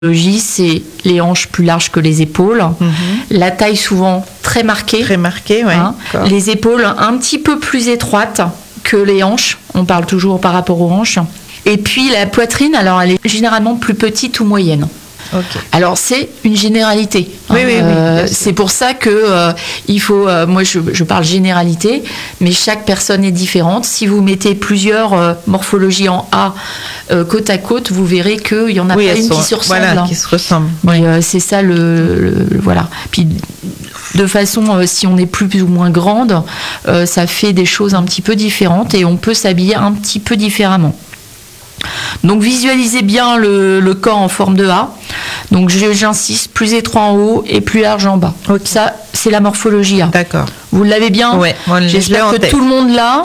C'est les hanches plus larges que les épaules, la taille souvent très marquée, ouais. Les épaules un petit peu plus étroites que les hanches, on parle toujours par rapport aux hanches, et puis la poitrine, alors elle est généralement plus petite ou moyenne. Okay. Alors c'est une généralité. Oui, c'est pour ça que il faut. Moi, je parle généralité, mais chaque personne est différente. Si vous mettez plusieurs morphologies en A côte à côte, vous verrez qu'il y en a pas une qui se ressemble. Voilà, qui se ressemble. Mais c'est ça voilà. Puis de façon, si on est plus ou moins grande, ça fait des choses un petit peu différentes et on peut s'habiller un petit peu différemment. Donc visualisez bien le corps en forme de A. Donc j'insiste, plus étroit en haut et plus large en bas. Okay. Ça, c'est la morphologie A. D'accord. Vous l'avez bien ? Ouais, j'espère que tout le monde l'a.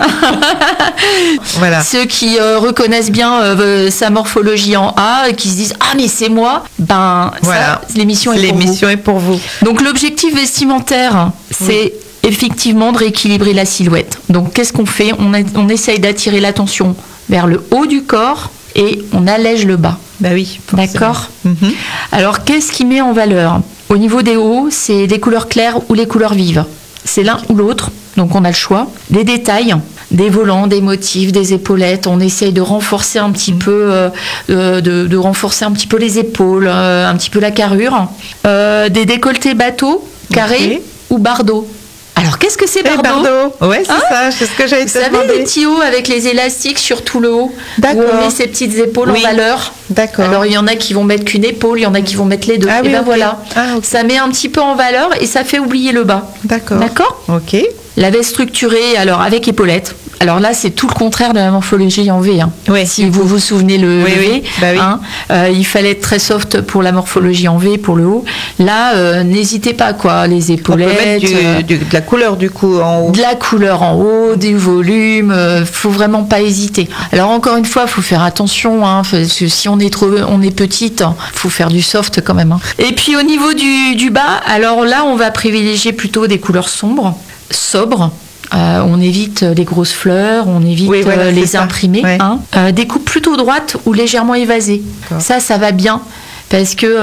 Voilà. Ceux qui reconnaissent bien sa morphologie en A et qui se disent « Ah, mais c'est moi !» voilà. L'émission est pour vous. Donc l'objectif vestimentaire, c'est effectivement de rééquilibrer la silhouette. Donc qu'est-ce qu'on fait ? On essaye d'attirer l'attention vers le haut du corps et on allège le bas. Bah oui, forcément. D'accord. Alors, qu'est-ce qui met en valeur ? Au niveau des hauts, c'est les couleurs claires ou les couleurs vives. C'est l'un ou l'autre, donc on a le choix. Des détails, des volants, des motifs, des épaulettes. On essaye de renforcer un petit peu, de renforcer un petit peu les épaules, un petit peu la carrure. Des décolletés bateaux, carrés ou bardeaux. Alors, qu'est-ce que c'est bardeau ? Ouais, c'est ça, c'est ce que j'avais demandé. Vous savez, les petits hauts avec les élastiques sur tout le haut, où on met ses petites épaules en valeur. D'accord. Alors, il y en a qui vont mettre qu'une épaule, il y en a qui vont mettre les deux. Et voilà, ça met un petit peu en valeur et ça fait oublier le bas. D'accord. Ok. La veste structurée, alors avec épaulettes. Alors là, c'est tout le contraire de la morphologie en V. Si vous vous souvenez le V, il fallait être très soft pour la morphologie en V, pour le haut. Là, n'hésitez pas, les épaulettes. On peut mettre de la couleur du coup en haut. De la couleur en haut, du volume. Faut vraiment pas hésiter. Alors encore une fois, faut faire attention, parce que si on est petite, faut faire du soft quand même. Et puis au niveau du bas, alors là, on va privilégier plutôt des couleurs sombres, sobres. On évite les grosses fleurs, on évite les imprimés. Des coupes plutôt droites ou légèrement évasées. Ça va bien. Parce que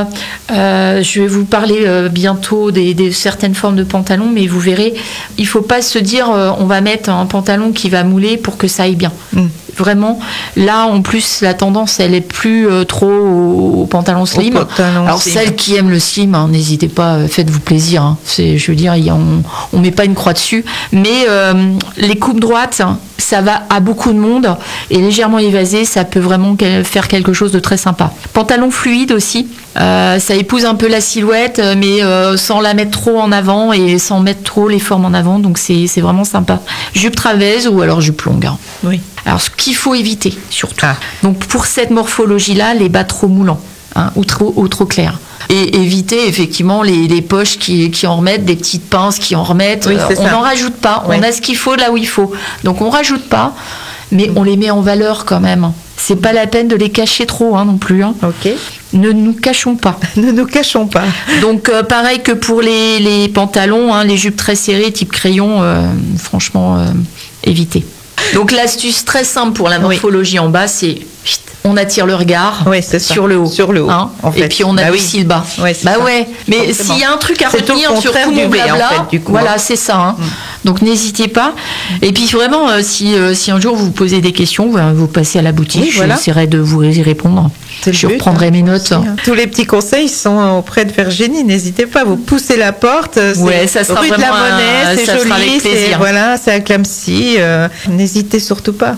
je vais vous parler bientôt des certaines formes de pantalons, mais vous verrez, il ne faut pas se dire on va mettre un pantalon qui va mouler pour que ça aille bien. Vraiment, là en plus la tendance elle est plus trop au pantalon slim. Alors celles qui aiment le slim, n'hésitez pas, faites-vous plaisir. Je veux dire, on met pas une croix dessus, mais les coupes droites, ça va à beaucoup de monde et légèrement évasé, ça peut vraiment faire quelque chose de très sympa. Pantalon fluide aussi, ça épouse un peu la silhouette, mais sans la mettre trop en avant et sans mettre trop les formes en avant, donc c'est vraiment sympa. Jupe trapèze ou alors jupe longue. Oui. Alors, ce qu'il faut éviter, surtout. Donc, pour cette morphologie-là, les bas trop moulants ou trop clairs. Et éviter, effectivement, les poches qui en remettent, des petites pinces qui en remettent. On n'en rajoute pas. On a ce qu'il faut là où il faut. Donc, on rajoute pas, mais on les met en valeur quand même. C'est pas la peine de les cacher trop non plus. Ok. Ne nous cachons pas. Ne nous cachons pas. Donc, pareil que pour les pantalons, les jupes très serrées, type crayon, franchement, évitez. Donc l'astuce très simple pour la morphologie en bas, c'est on attire le regard sur le haut. Sur le haut. En fait. Et puis on adoucit le bas. Mais forcément. s'il y a un truc à retenir sur tout mon blabla, voilà, c'est ça. Donc n'hésitez pas. Et puis vraiment, si un jour vous posez des questions, vous passez à la boutique, j'essaierai de vous y répondre. Je reprendrai mes notes. Tous les petits conseils sont auprès de Virginie. N'hésitez pas, vous poussez la porte. Ça sera rue de la Monnaie, c'est joli, avec plaisir. C'est à Clamecy. N'hésitez surtout pas.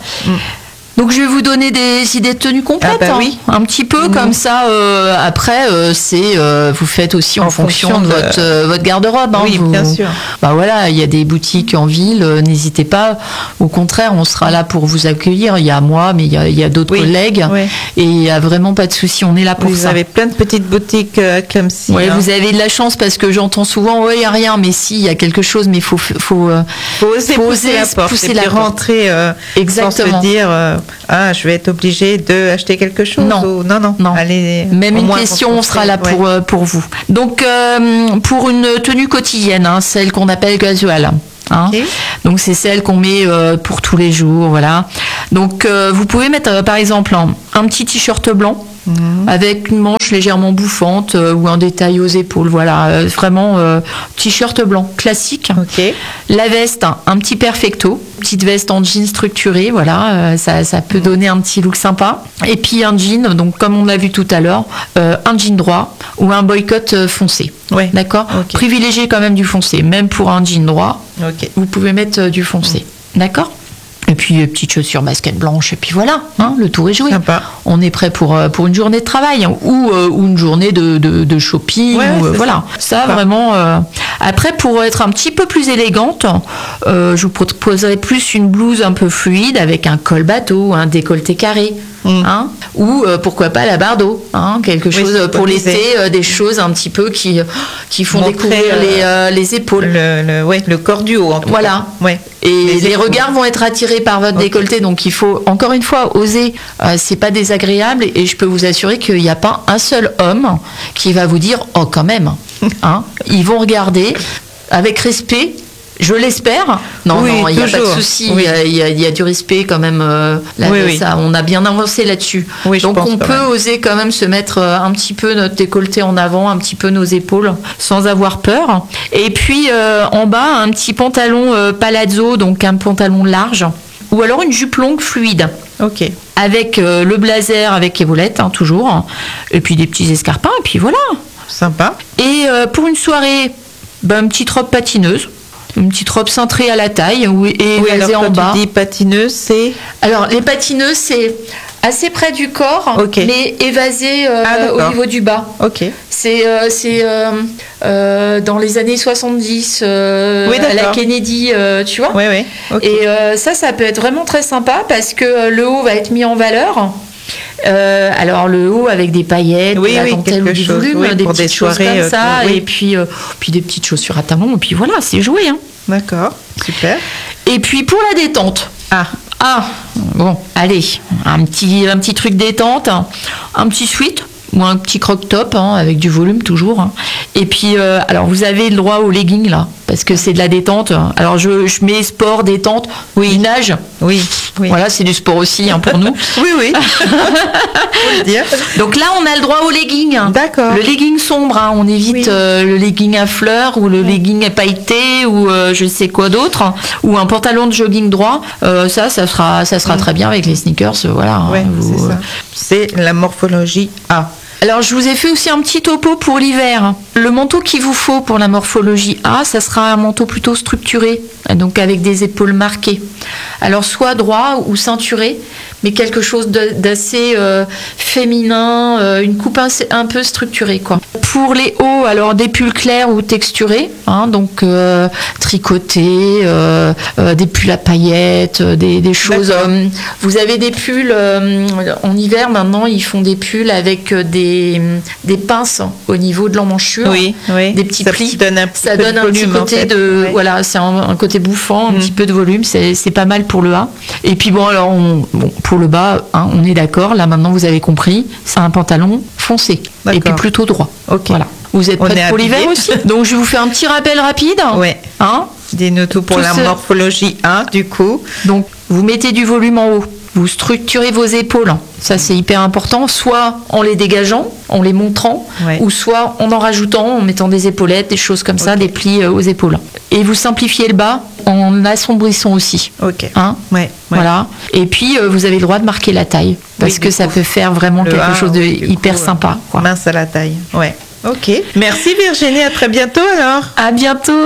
Donc je vais vous donner des idées de tenues complètes, un petit peu comme ça. Après, vous faites aussi en fonction de votre garde-robe. Bien sûr. Voilà, il y a des boutiques en ville. N'hésitez pas. Au contraire, on sera là pour vous accueillir. Il y a moi, mais il y a d'autres collègues. Et il n'y a vraiment pas de souci. On est là pour ça. Vous avez plein de petites boutiques à Clamecy. Oui, vous avez de la chance parce que j'entends souvent, il n'y a rien, mais si, il y a quelque chose, mais il faut oser pousser la porte et puis rentrer sans se dire je vais être obligée d'acheter quelque chose. Non. Allez, même une question, on sera là pour vous. Donc, pour une tenue quotidienne, celle qu'on appelle casual. Hein. Okay. Donc c'est celle qu'on met pour tous les jours, voilà. Donc vous pouvez mettre par exemple un petit t-shirt blanc avec une manche légèrement bouffante ou un détail aux épaules, voilà, vraiment t-shirt blanc classique. Okay. La veste, un petit perfecto, petite veste en jean structuré, voilà, ça peut donner un petit look sympa. Et puis un jean, donc comme on l'a vu tout à l'heure, un jean droit ou un boycott foncé. Ouais. D'accord. Okay. Privilégiez quand même du foncé, même pour un jean droit. Okay. Vous pouvez mettre du foncé. D'accord. Et puis petites chaussures basket blanches, et puis voilà, hein, le tour est joué. Sympa. On est prêt pour une journée de travail ou une journée de shopping. Voilà, ça vraiment. Après, pour être un petit peu plus élégante, je vous proposerai plus une blouse un peu fluide avec un col bateau, un décolleté carré. Hein, ou pourquoi pas la bardeau, hein, quelque chose pour l'été, des choses un petit peu qui font découvrir les épaules, le corps du haut en tout voilà. Cas. Ouais. Et les regards vont être attirés par votre décolleté, donc il faut encore une fois oser. C'est pas désagréable et je peux vous assurer qu'il n'y a pas un seul homme qui va vous dire oh quand même, hein. Ils vont regarder avec respect. Je l'espère. Non, il n'y a pas de souci. Oui. Il y a du respect quand même. Ça, on a bien avancé là-dessus. Oui, donc on peut oser quand même se mettre un petit peu notre décolleté en avant, un petit peu nos épaules, sans avoir peur. Et puis en bas, un petit pantalon palazzo, donc un pantalon large, ou alors une jupe longue fluide. Ok. Avec le blazer avec épaulette, hein, toujours. Et puis des petits escarpins, et puis voilà. Sympa. Et pour une soirée, une petite robe patineuse. Une petite robe cintrée à la taille et évasée en bas. Tu dis patineuse, c'est... Alors, les patineuses, c'est assez près du corps, mais évasé au niveau du bas. Ok. C'est dans les années 70, à la Kennedy, tu vois. Oui, oui. Okay. Et ça peut être vraiment très sympa parce que le haut va être mis en valeur. Alors le haut avec des paillettes, la dentelle ou du volume, des petites choses comme ça, et puis des petites chaussures à talons, et puis voilà, c'est joué. Hein. D'accord, super. Et puis pour la détente. Bon, allez, un petit truc détente, un petit sweat ou un petit croc-top avec du volume toujours. Hein. Et puis, alors vous avez le droit aux leggings là, parce que c'est de la détente. Alors je mets sport, détente, nage. Oui. Voilà, c'est du sport aussi pour nous. Oui. Faut le dire. Donc là, on a le droit aux leggings. D'accord. Le legging sombre, on évite le legging à fleurs ou le legging pailleté ou je sais quoi d'autre, ou un pantalon de jogging droit. Ça sera très bien avec les sneakers. Voilà. Ouais, c'est ça. C'est la morphologie A. Alors, je vous ai fait aussi un petit topo pour l'hiver. Le manteau qu'il vous faut pour la morphologie A, ça sera un manteau plutôt structuré, donc avec des épaules marquées. Alors, soit droit ou ceinturé, mais quelque chose d'assez féminin, une coupe un peu structurée, quoi. Pour les hauts, alors des pulls clairs ou texturés, donc tricotés, des pulls à paillettes, des choses. Vous avez des pulls en hiver maintenant, ils font des pulls avec des pinces au niveau de l'emmanchure, des petits plis. Ça donne un petit côté voilà, c'est un côté bouffant, un petit peu de volume, c'est pas mal pour le A. Et puis alors pour le bas, on est d'accord. Là maintenant, vous avez compris, c'est un pantalon foncé et puis plutôt droit. Voilà. Vous êtes prêts pour l'hiver aussi? Donc je vais vous faire un petit rappel rapide. Dis-nous tout pour la morphologie 1 du coup. Donc vous mettez du volume en haut. Vous structurez vos épaules, ça c'est hyper important, soit en les dégageant, en les montrant, ou soit en rajoutant, en mettant des épaulettes, des choses comme ça, des plis aux épaules. Et vous simplifiez le bas en assombrissant aussi. Voilà. Et puis vous avez le droit de marquer la taille, parce que ça peut faire vraiment quelque chose de hyper sympa. Mince à la taille. Ok. Merci Virginie, à très bientôt alors. À bientôt.